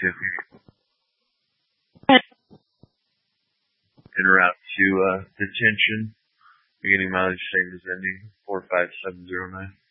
to. En route to detention. Beginning mileage same as ending 45709.